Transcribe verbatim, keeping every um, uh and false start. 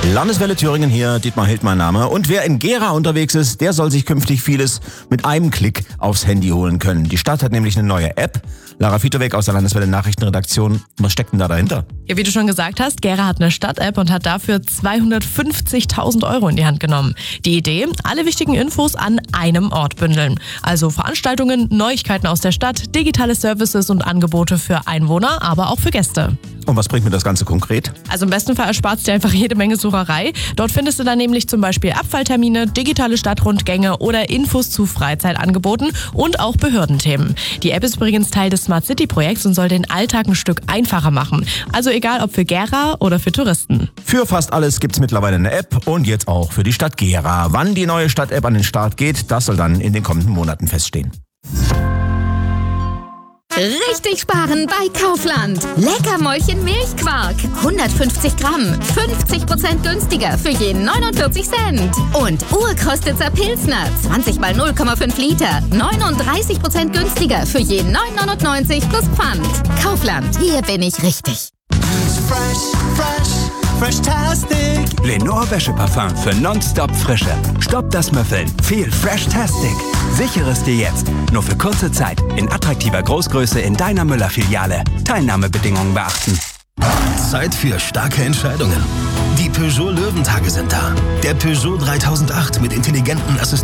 Landeswelle Thüringen hier, Dietmar Hild mein Name. Und wer in Gera unterwegs ist, der soll sich künftig vieles mit einem Klick aufs Handy holen können. Die Stadt hat nämlich eine neue App. Lara Fitowek aus der Landeswelle Nachrichtenredaktion. Was steckt denn da dahinter? Ja, wie du schon gesagt hast, Gera hat eine Stadt-App und hat dafür zweihundertfünfzigtausend Euro in die Hand genommen. Die Idee, alle wichtigen Infos an einem Ort bündeln. Also Veranstaltungen, Neuigkeiten aus der Stadt, digitale Services und Angebote für Einwohner, aber auch für Gäste. Und was bringt mir das Ganze konkret? Also im besten Fall erspart es dir einfach jede Menge Sucherei. Dort findest du dann nämlich zum Beispiel Abfalltermine, digitale Stadtrundgänge oder Infos zu Freizeitangeboten und auch Behördenthemen. Die App ist übrigens Teil des Smart City Projekts und soll den Alltag ein Stück einfacher machen. Also egal ob für Gera oder für Touristen. Für fast alles gibt's mittlerweile eine App und jetzt auch für die Stadt Gera. Wann die neue Stadt-App an den Start geht, das soll dann in den kommenden Monaten feststehen. Richtig sparen bei Kaufland. Leckermäulchen Milchquark. hundertfünfzig Gramm. fünfzig Prozent günstiger für jeden neunundvierzig Cent. Und Urkostitzer Pilsner. zwanzig mal null Komma fünf Liter. neununddreißig Prozent günstiger für jeden neun neunundneunzig plus Pfand. Kaufland. Hier bin ich richtig. Fresh, fresh, freshtastic. Lenore Wäscheparfum für nonstop Frische. Stopp das Müffeln. Viel Freshtastic. Sichere es dir jetzt. Nur für kurze Zeit. In attraktiver Großgröße in deiner Müller-Filiale. Teilnahmebedingungen beachten. Zeit für starke Entscheidungen. Die Peugeot Löwentage sind da. Der Peugeot dreitausendacht mit intelligenten Assistenten.